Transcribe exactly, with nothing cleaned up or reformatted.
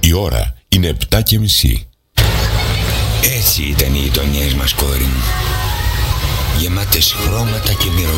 Η ώρα είναι επτά και μισή. Έτσι ήταν οι γειτονιές μας, κόρη μου. Γεμάτες χρώματα και μυρωδιές.